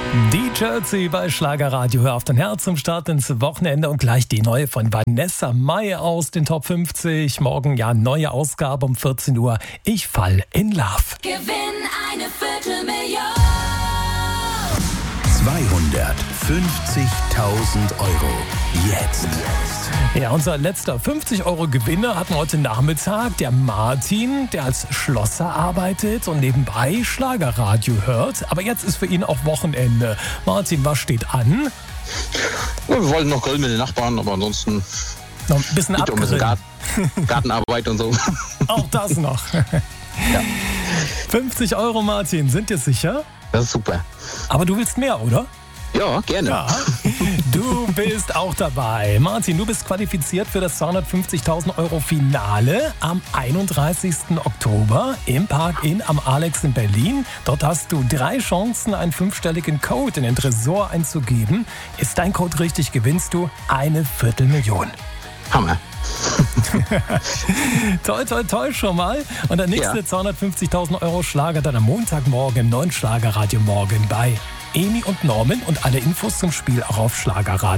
Die Jersey bei Schlagerradio. Hör auf dein Herz zum Start ins Wochenende und gleich die neue von Vanessa Mai aus den Top 50. Morgen ja neue Ausgabe um 14 Uhr. Ich fall in Love. Gewinn eine Viertelmillion. 250.000 Euro. Jetzt. Ja, unser letzter 50-Euro-Gewinner hatten heute Nachmittag der Martin, der als Schlosser arbeitet und nebenbei Schlagerradio hört. Aber jetzt ist für ihn auch Wochenende. Martin, was steht an? Ja, wir wollten noch grillen mit den Nachbarn, aber ansonsten Noch ein bisschen geht um abgrillen. Gartenarbeit und so. Auch das noch. Ja. 50 Euro, Martin, sind dir sicher? Das ist super. Aber du willst mehr, oder? Ja, gerne. Ja, du bist auch dabei. Martin, du bist qualifiziert für das 250.000 Euro Finale am 31. Oktober im Park Inn am Alex in Berlin. Dort hast du 3 Chancen, einen 5-stelligen Code in den Tresor einzugeben. Ist dein Code richtig, gewinnst du eine Viertelmillion. Hammer. Toi, toi, toi schon mal. Und der nächste 250.000 Euro Schlager dann am Montagmorgen im neuen Schlagerradio Morgen bei Emi und Norman. Und alle Infos zum Spiel auch auf Schlagerradio.